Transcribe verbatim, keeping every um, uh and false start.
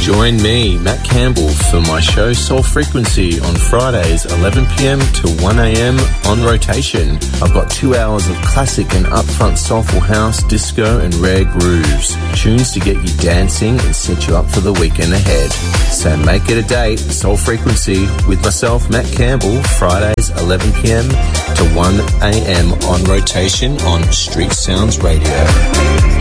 Join me, Matt Campbell, for my show Soul Frequency on Fridays, eleven p.m. to one a.m. on rotation. I've got two hours of classic and upfront soulful house, disco and rare grooves. Tunes to get you dancing and set you up for the weekend ahead. So make it a date, Soul Frequency, with myself, Matt Campbell, Fridays, eleven p.m. to one a.m. on rotation on Street Sounds Radio.